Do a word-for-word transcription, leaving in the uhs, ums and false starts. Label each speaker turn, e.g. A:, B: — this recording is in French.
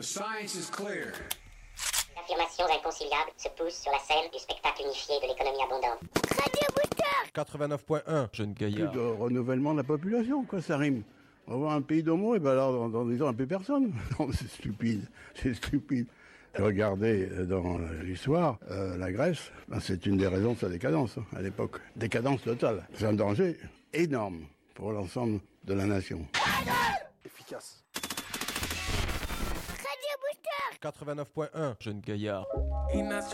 A: The science is clear.
B: Affirmations inconciliables se poussent sur la scène du spectacle unifié de l'économie abondante.
C: Radio Booster
D: quatre-vingt-neuf point un, jeune gaillard.
E: Plus de renouvellement de la population, quoi, ça rime. On va voir un pays d'homo, et ben alors, dans, dans dix ans, plus personne. Non, c'est stupide, c'est stupide. Regardez dans l'histoire, euh, la Grèce, ben, c'est une des raisons de sa décadence, hein, à l'époque. Décadence totale. C'est un danger énorme pour l'ensemble de la nation.
F: Efficace.
C: Radio Booster
D: quatre-vingt-neuf point un, jeune gaillard.